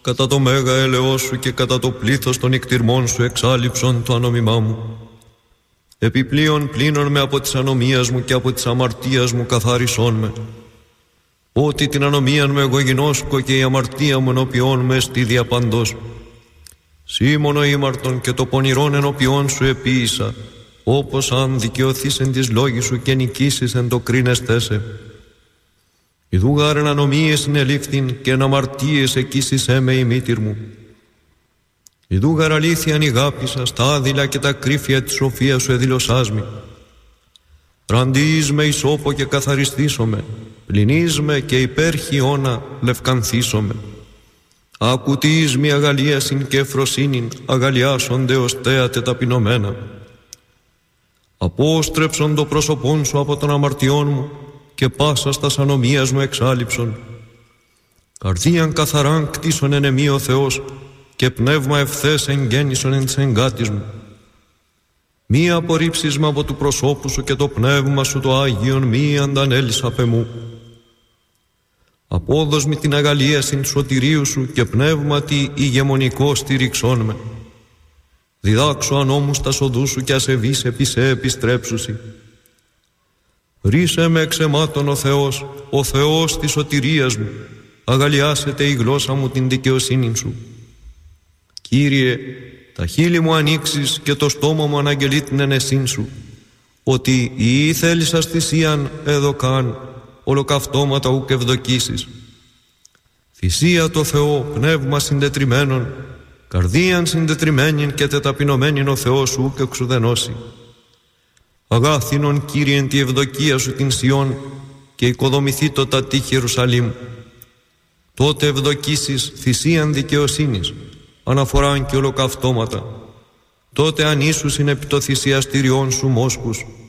κατά το μέγα έλεος σου και κατά το πλήθος των εκτιρμών σου εξάλειψον το ανομιμά μου. Επιπλέον πλύνον με από της ανομίας μου και από της αμαρτίας μου καθάρισόν με. Ότι την ανομίαν με εγώ γινώσκω και η αμαρτία μου ενώπιόν με στη διαπαντός. Σήμωνο ήμαρτον και το πονηρόν ενώπιόν σου επίησα, όπως αν δικαιωθείς εν της λόγης σου και νικήσεις εν το κρίνεστέ σε. Ιδού γάρεν ανομίες συνελήφθην και εν αμαρτίες εκείσισέ με η μήτηρ μου. Ιδού γαρ αλήθειαν ηγάπησα στα άδειλα και τα κρύφια της σοφίας σου εδηλωσάς μη. Ραντείς με ισόπο και καθαριστήσομαι, πλυνείς με και υπέρ χιώνα λευκανθήσομαι. Ακουτείς μη αγαλίασιν και εφροσύνην, αγαλιάσονται ως θέατε ταπεινωμένα. Απόστρεψον το πρόσωπόν σου από των αμαρτιών μου και πάσα στας ανομίας μου εξάλειψον. Καρδίαν καθαράν κτίσον εν εμεί ο Θεός και πνεύμα ευθές εγγέννησον εν της εγκάτης μου. Μη απορρίψεις με από του προσώπου σου και το πνεύμα σου το Άγιον μη αντανέλεις απ' εμού. Απόδος μη την αγαλίασιν σωτηρίου σου και πνεύματι ηγεμονικό στήριξόν με. Διδάξω ανώμους τα οδούς σου και ασεβείς επί σε επιστρέψουσι. Ρίσε με εξαιμάτων ο Θεός της σωτηρίας μου, αγαλιάσετε η γλώσσα μου την δικαιοσύνη σου. Κύριε, τα χείλη μου ανοίξεις και το στόμα μου αναγγελεί την ενεσύν σου, ότι η θέλησας θυσίαν εδωκάν, ολοκαυτώματα ουκ ευδοκίσεις. Θυσία το Θεό, πνεύμα συντετριμένον, καρδίαν συντετριμένην και τεταπεινωμένην ο Θεός σου ουκ εξουδενώσει. Αγάθινον Κύριε τη ευδοκία σου την Σιών και οικοδομηθεί το τα τείχη Ιερουσαλήμ. Τότε ευδοκίσεις θυσίαν δικαιοσύνης, αναφοράν και ολοκαυτώματα. Τότε ανήσουσιν επί το θυσιαστήριόν σου μόσχους